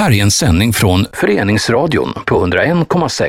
här är en sändning från Föreningsradion på 101,6.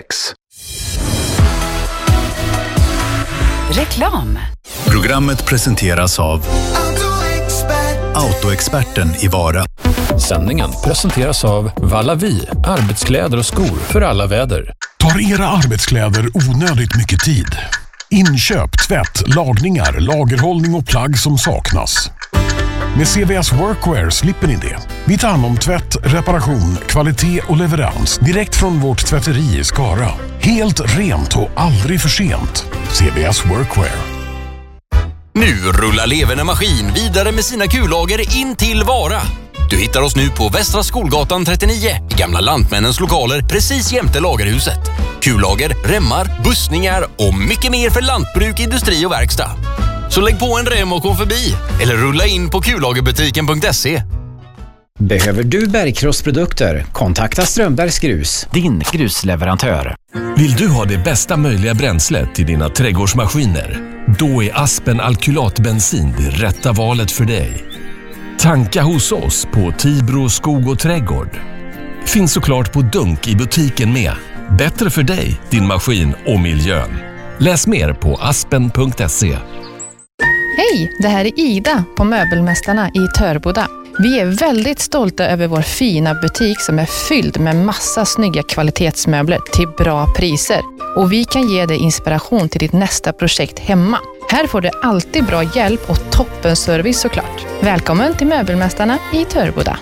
Reklam. Programmet presenteras av Autoexperten i Vara. Sändningen presenteras av Vallavi, arbetskläder och skor för alla väder. Tar era arbetskläder onödigt mycket tid? Inköp, tvätt, lagningar, lagerhållning och plagg som saknas. Med CVS Workwear slipper ni det. Vi tar hand om tvätt, reparation, kvalitet och leverans direkt från vårt tvätteri i Skara. Helt rent och aldrig för sent. CVS Workwear. Nu rullar Leverne Maskin vidare med sina kullager in till Vara. Du hittar oss nu på Västra Skolgatan 39 i gamla Lantmännens lokaler precis jämte lagerhuset. Kullager, remmar, bussningar och mycket mer för lantbruk, industri och verkstad. Så lägg på en rem och kom förbi eller rulla in på kullagerbutiken.se. Behöver du bergkrossprodukter? Kontakta Strömbergs Grus, din grusleverantör. Vill du ha det bästa möjliga bränslet till dina trädgårdsmaskiner? Då är Aspen alkylatbensin det rätta valet för dig. Tanka hos oss på Tibro skog och trädgård. Finns såklart på dunk i butiken med. Bättre för dig, din maskin och miljön. Läs mer på aspen.se. Hej, det här är Ida på Möbelmästarna i Törboda. Vi är väldigt stolta över vår fina butik som är fylld med massa snygga kvalitetsmöbler till bra priser. Och vi kan ge dig inspiration till ditt nästa projekt hemma. Här får du alltid bra hjälp och toppenservice såklart. Välkommen till Möbelmästarna i Törboda.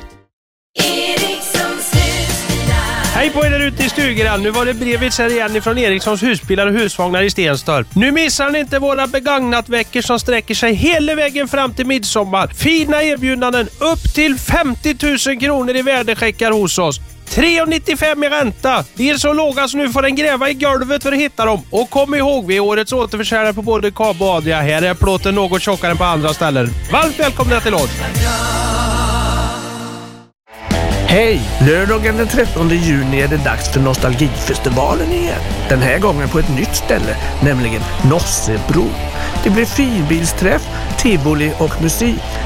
Hej på er där ute i stugan. Nu var det brevet här igen ifrån Erikssons husbilar och husvagnar i Stenstorp. Nu missar ni inte våra begagnatveckor som sträcker sig hela vägen fram till midsommar. Fina erbjudanden upp till 50 000 kronor i värdecheckar hos oss. 3,95 i ränta. De är så låga så nu får den gräva i golvet för att hitta dem. Och kom ihåg, vi är årets återförsäljare på både Kabo och Adria. Här är plåten något tjockare än på andra ställen. Varmt välkomna till oss. Hej! Lördagen den 13 juni är det dags för Nostalgifestivalen igen. Den här gången på ett nytt ställe, nämligen Nossebro. Det blir finbilsträff, tivoli och musik.